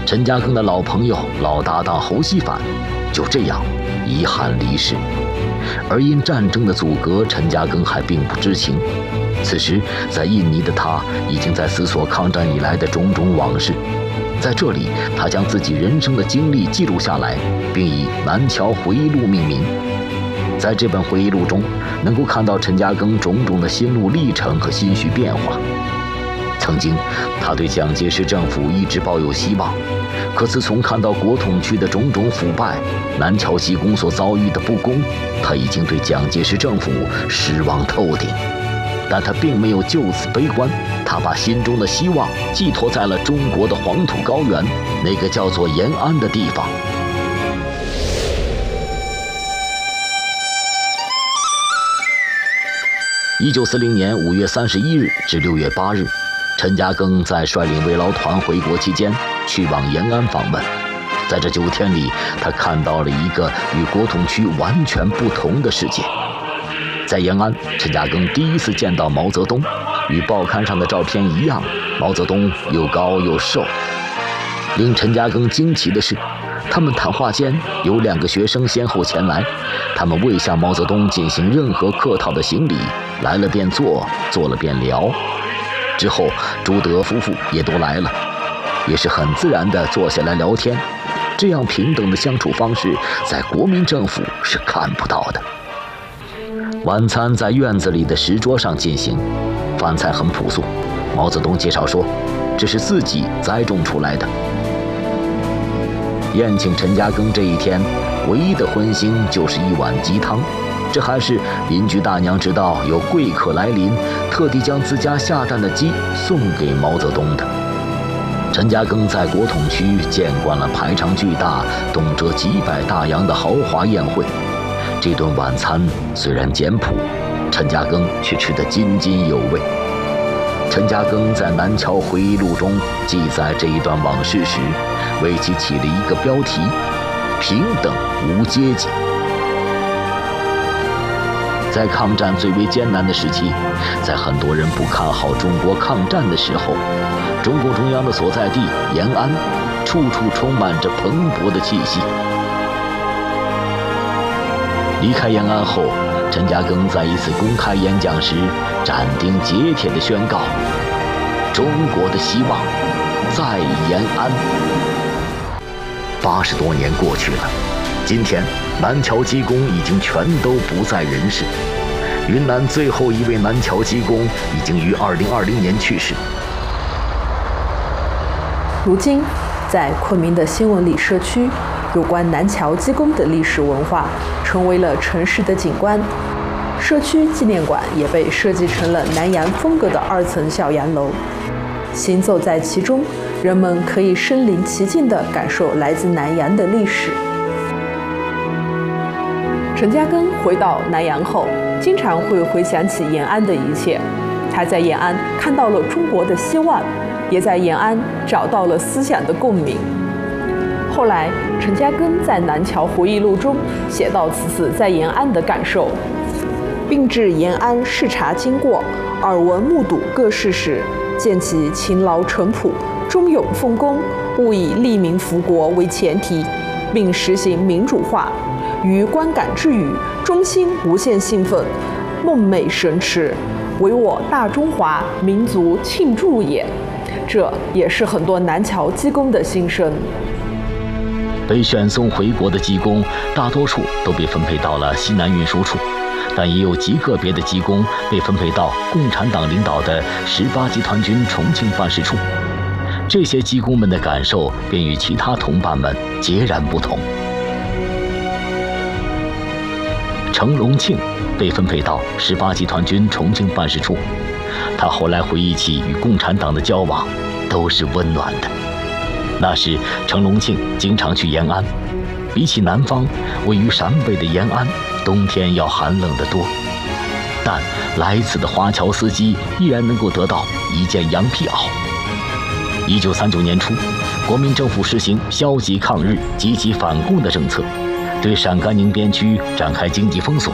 陈嘉庚的老朋友、老搭档侯锡反就这样遗憾离世。而因战争的阻隔，陈嘉庚还并不知情。此时，在印尼的他已经在思索抗战以来的种种往事。在这里，他将自己人生的经历记录下来，并以《南侨回忆录》命名。在这本回忆录中，能够看到陈嘉庚种种的心路历程和心绪变化。曾经，他对蒋介石政府一直抱有希望，可自从看到国统区的种种腐败，南侨机工所遭遇的不公，他已经对蒋介石政府失望透顶。但他并没有就此悲观，他把心中的希望寄托在了中国的黄土高原，那个叫做延安的地方。1940年5月31日至6月8日，陈嘉庚在率领慰劳团回国期间，去往延安访问。在这9天里，他看到了一个与国统区完全不同的世界。在延安，陈嘉庚第一次见到毛泽东，与报刊上的照片一样，毛泽东又高又瘦。令陈嘉庚惊奇的是，他们谈话间有2个学生先后前来，他们未向毛泽东进行任何客套的行礼，来了便坐，坐了便聊。之后，朱德夫妇也都来了，也是很自然地坐下来聊天。这样平等的相处方式，在国民政府是看不到的。晚餐在院子里的石桌上进行，饭菜很朴素。毛泽东介绍说，这是自己栽种出来的。宴请陈嘉庚这一天，唯一的荤腥就是一碗鸡汤，这还是邻居大娘知道有贵客来临，特地将自家下蛋的鸡送给毛泽东的。陈嘉庚在国统区见惯了排场巨大、动辄几百大洋的豪华宴会。这顿晚餐虽然简朴，陈嘉庚却吃得津津有味。陈嘉庚在《南侨回忆录》中记载这一段往事时，为其起了一个标题：平等无阶级。在抗战最为艰难的时期，在很多人不看好中国抗战的时候，中共中央的所在地延安，处处充满着蓬勃的气息。离开延安后，陈嘉庚在一次公开演讲时，斩钉截铁地宣告：中国的希望在延安。80多年过去了，今天南侨机工已经全都不在人世。云南最后一位南侨机工已经于2020年去世。 如今，在昆明的新文里社区，有关南侨机工的历史文化成为了城市的景观。社区纪念馆也被设计成了南洋风格的2层小洋楼。行走在其中，人们可以身临其境地感受来自南洋的历史。陈嘉庚回到南洋后，经常会回想起延安的一切。他在延安看到了中国的希望，也在延安找到了思想的共鸣。后来，陈嘉庚在《南侨回忆录》中写到此次在延安的感受，并至延安视察经过，耳闻目睹各事时，见其勤劳淳朴，忠勇奉公，务以利民服国为前提，并实行民主化，于观感之余，衷心无限兴奋，梦寐神驰，为我大中华民族庆祝也。这也是很多南侨机工的心声。 被选送回国的机工，大多数都被分配到了西南运输处，但也有极个别的机工被分配到共产党领导的18集团军重庆办事处。这些机工们的感受便与其他同伴们截然不同。程龙庆被分配到18集团军重庆办事处，他后来回忆起与共产党的交往，都是温暖的。那时，程龙庆经常去延安，比起南方，位于陕北的延安，冬天要寒冷得多。但来此的华侨司机依然能够得到一件羊皮袄。1939年初，国民政府实行消极抗日、积极反共的政策，对陕甘宁边区展开经济封锁，